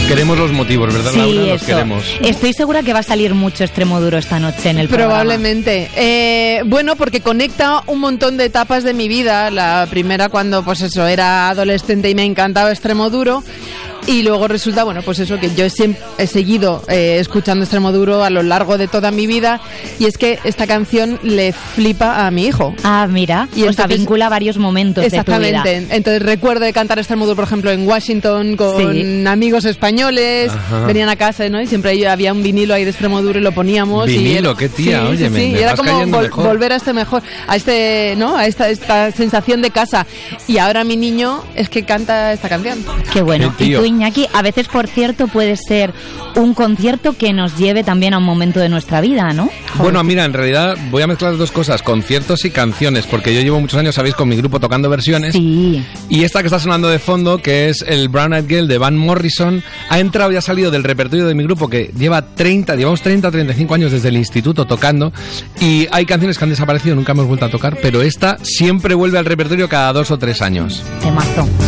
Queremos los motivos, ¿verdad, Sí, Laura? Los eso. queremos. Estoy segura que va a salir mucho Extremoduro esta noche en el programa. Probablemente. Bueno, porque conecta un montón de etapas de mi vida. La primera cuando, pues eso, era adolescente y me encantaba Extremoduro. Y luego resulta, bueno, pues eso, que yo siempre he seguido escuchando Extremoduro a lo largo de toda mi vida. Y es que esta canción le flipa a mi hijo. Ah, mira. Y O sea, entonces- vincula varios momentos de tu vida. Exactamente. Entonces recuerdo de cantar Extremoduro, por ejemplo, en Washington con Sí. amigos españoles. Ajá. Venían a casa, ¿no? Y siempre ahí había un vinilo ahí de Extremoduro y lo poníamos. Vinilo, y qué tía, sí, oye, sí, me y era vas como cayendo mejor. volver a ¿no? A esta sensación de casa. Y ahora mi niño es que canta esta canción. Qué bueno. Qué Y tío. tú, Iñaki, a veces, por cierto, puede ser un concierto que nos lleve también a un momento de nuestra vida, ¿no? Bueno, mira, en realidad voy a mezclar dos cosas, conciertos y canciones, porque yo llevo muchos años, sabéis, con mi grupo tocando versiones. Sí. Y esta que está sonando de fondo, que es el Brown Eyed Girl de Van Morrison, ha entrado y ha salido del repertorio de mi grupo, que llevamos 30 o 35 años desde el instituto tocando, y hay canciones que han desaparecido, nunca hemos vuelto a tocar, pero esta siempre vuelve al repertorio cada 2 o 3 años. Temazo.